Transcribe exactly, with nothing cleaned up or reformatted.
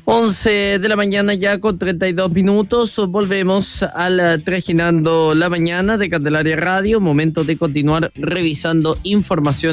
once de la mañana ya con treinta y dos minutos. Volvemos al Trajinando la Mañana de Candelaria Radio. Momento de continuar revisando información